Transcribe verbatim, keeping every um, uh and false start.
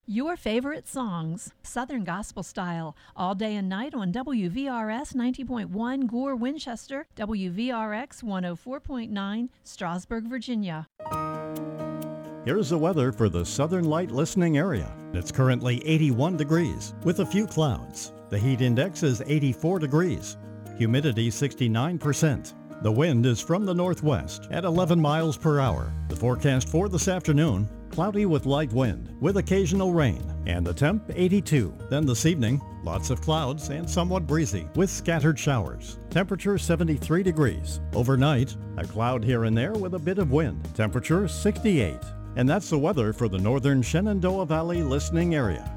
Your favorite songs, Southern Gospel Style, all day and night on W V R S ninety point one Gore, Winchester, W V R X one oh four point nine, Strasburg, Virginia. Here's the weather for the Southern Light listening area. It's currently eighty-one degrees with a few clouds. The heat index is eighty-four degrees. Humidity sixty-nine percent. The wind is from the northwest at eleven miles per hour. The forecast for this afternoon, cloudy with light wind with occasional rain, and the temp eighty-two. Then this evening, lots of clouds and somewhat breezy with scattered showers. Temperature seventy-three degrees. Overnight, a cloud here and there with a bit of wind. Temperature sixty-eight. And that's the weather for the northern Shenandoah Valley listening area.